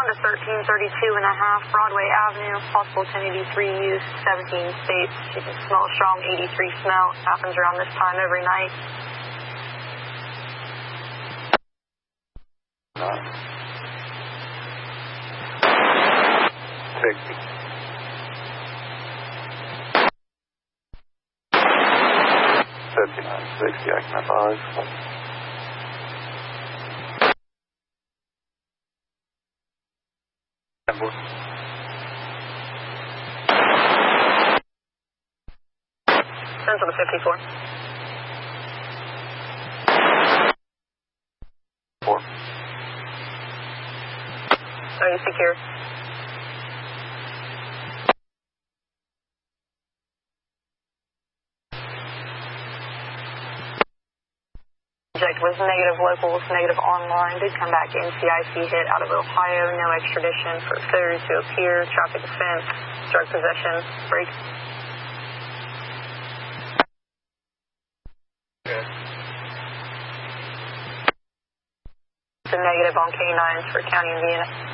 respond to 1332.5 Broadway Avenue, possible 1083 use, 17 states. You can smell a strong 83 smell. Happens around this time every night. 60. 5960, I can advise. Central to 54. 4. Are you secure? Subject was negative locals, negative online, did come back NCIC hit out of Ohio, no extradition for failure to appear, traffic offense, drug possession, break. Good. It's a negative on K9s for County and Vienna.